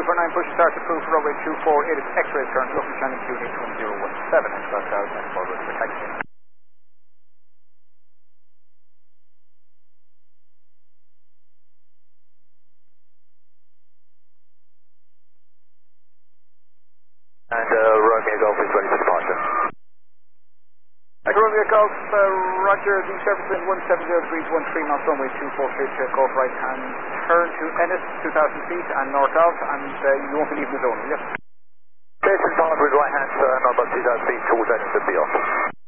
9, push start approved for runway 24, it is X-ray turn, local channel QNH 1017, X-Class Dallas and forward for taxi. And Romeo Golf is ready for departure. Romeo Golf, Roger, the service wind 170 degrees, 13 knots, runway 24, straight check off right hand, turn to Ennis, 2,000 feet, and north of, and you won't be leaving the zone, yes? Jason Park with right hand turn, about 2,000 feet towards Ennis and beyond.